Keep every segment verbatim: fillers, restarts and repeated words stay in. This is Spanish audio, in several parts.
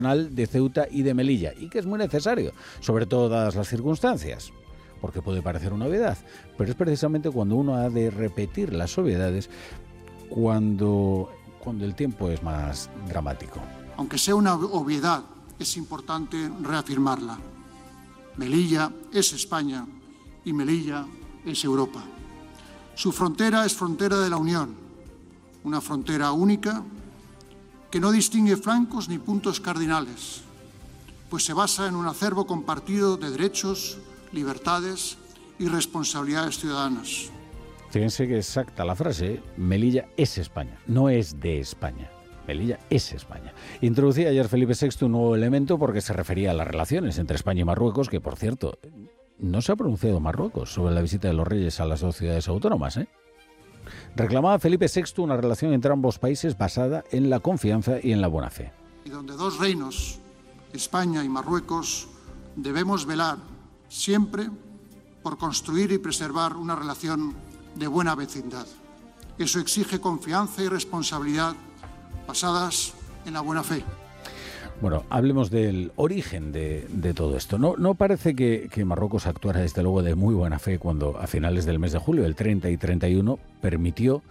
de Ceuta y de Melilla, y que es muy necesario, sobre todo dadas las circunstancias, porque puede parecer una obviedad, pero es precisamente cuando uno ha de repetir las obviedades cuando, cuando el tiempo es más dramático. Aunque sea una obviedad, es importante reafirmarla. Melilla es España y Melilla es Europa. Su frontera es frontera de la Unión, una frontera única que no distingue flancos ni puntos cardinales, pues se basa en un acervo compartido de derechos, libertades y responsabilidades ciudadanas. Fíjense que exacta la frase, Melilla es España, no es de España. Melilla es España. Introducía ayer Felipe sexto un nuevo elemento porque se refería a las relaciones entre España y Marruecos, que por cierto, no se ha pronunciado Marruecos sobre la visita de los reyes a las dos ciudades autónomas, ¿eh? Reclamaba Felipe sexto una relación entre ambos países basada en la confianza y en la buena fe. Y donde dos reinos, España y Marruecos, debemos velar siempre por construir y preservar una relación de buena vecindad. Eso exige confianza y responsabilidad basadas en la buena fe. Bueno, hablemos del origen de, de todo esto. No, no parece que, que Marruecos actuara desde luego de muy buena fe cuando a finales del mes de julio, el treinta y treinta y uno, permitió,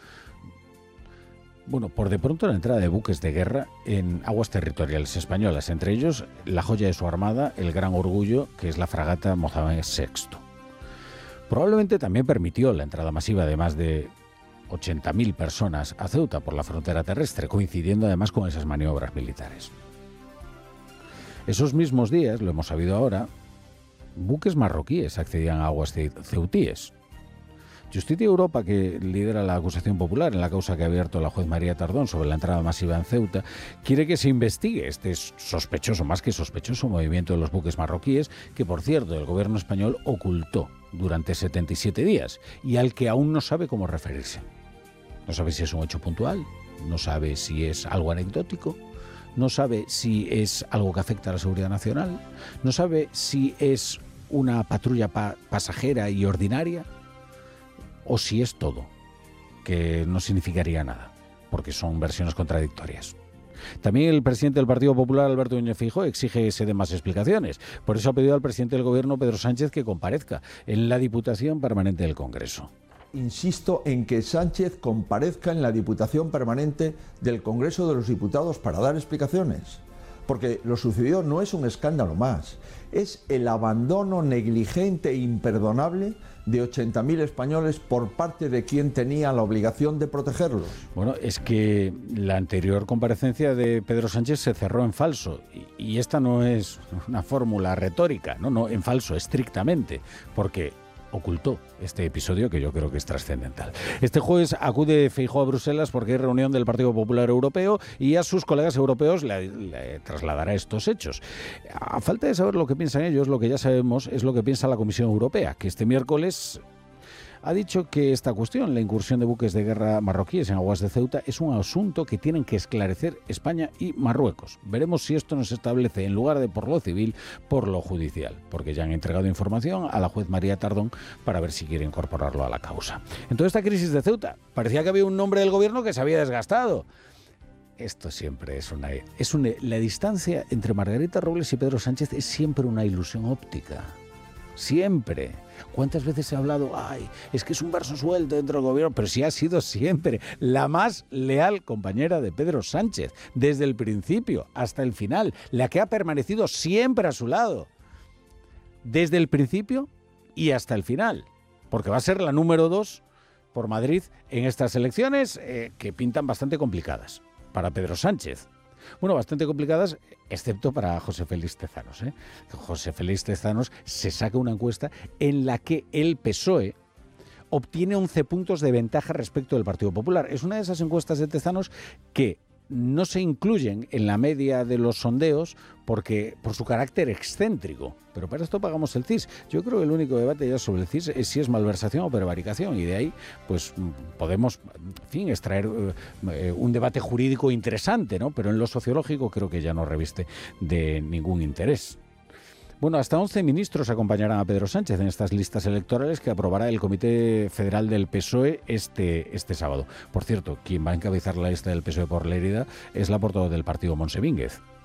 bueno, por de pronto la entrada de buques de guerra en aguas territoriales españolas, entre ellos la joya de su armada, el Gran Orgullo, que es la fragata Mohamed sexto. Probablemente también permitió la entrada masiva de más de ochenta mil personas a Ceuta por la frontera terrestre, coincidiendo además con esas maniobras militares. Esos mismos días, lo hemos sabido ahora, buques marroquíes accedían a aguas ceutíes. Justicia Europa, que lidera la acusación popular en la causa que ha abierto la juez María Tardón sobre la entrada masiva en Ceuta, quiere que se investigue este sospechoso, más que sospechoso, movimiento de los buques marroquíes, que por cierto el gobierno español ocultó durante setenta y siete días y al que aún no sabe cómo referirse. No sabe si es un hecho puntual, no sabe si es algo anecdótico, no sabe si es algo que afecta a la seguridad nacional, no sabe si es una patrulla pa- pasajera y ordinaria, o si es todo, que no significaría nada, porque son versiones contradictorias. También el presidente del Partido Popular, Alberto Núñez Feijóo, exige que se den más explicaciones. Por eso ha pedido al presidente del Gobierno, Pedro Sánchez, que comparezca en la Diputación Permanente del Congreso. Insisto en que Sánchez comparezca en la Diputación Permanente del Congreso de los Diputados para dar explicaciones, porque lo sucedido no es un escándalo más, es el abandono negligente e imperdonable de ochenta mil españoles por parte de quien tenía la obligación de protegerlos. Bueno, es que la anterior comparecencia de Pedro Sánchez se cerró en falso, y, y esta no es una fórmula retórica, no, no, en falso, estrictamente, porque ocultó este episodio que yo creo que es trascendental. Este jueves acude Feijóo a Bruselas porque hay reunión del Partido Popular Europeo y a sus colegas europeos le, le trasladará estos hechos. A falta de saber lo que piensan ellos, lo que ya sabemos es lo que piensa la Comisión Europea, que este miércoles ha dicho que esta cuestión, la incursión de buques de guerra marroquíes en aguas de Ceuta, es un asunto que tienen que esclarecer España y Marruecos. Veremos si esto nos establece, en lugar de por lo civil, por lo judicial, porque ya han entregado información a la juez María Tardón para ver si quiere incorporarlo a la causa. En toda esta crisis de Ceuta, parecía que había un nombre del gobierno que se había desgastado. Esto siempre es una... es una la distancia entre Margarita Robles y Pedro Sánchez es siempre una ilusión óptica. Siempre. ¿Cuántas veces se ha hablado? Ay, es que es un verso suelto dentro del gobierno, pero sí ha sido siempre la más leal compañera de Pedro Sánchez, desde el principio hasta el final, la que ha permanecido siempre a su lado, desde el principio y hasta el final, porque va a ser la número dos por Madrid en estas elecciones eh, que pintan bastante complicadas para Pedro Sánchez. Bueno, bastante complicadas, excepto para José Félix Tezanos, ¿eh? José Félix Tezanos se saca una encuesta en la que el P S O E obtiene once puntos de ventaja respecto del Partido Popular. Es una de esas encuestas de Tezanos que no se incluyen en la media de los sondeos porque por su carácter excéntrico. Pero para esto pagamos el C I S. Yo creo que el único debate ya sobre el C I S es si es malversación o prevaricación, y de ahí pues podemos, en fin, extraer eh, un debate jurídico interesante, ¿no? Pero en lo sociológico creo que ya no reviste de ningún interés. Bueno, hasta once ministros acompañarán a Pedro Sánchez en estas listas electorales que aprobará el Comité Federal del P S O E este, este sábado. Por cierto, quien va a encabezar la lista del P S O E por Lérida es la portavoz del partido, Montse Vínguez.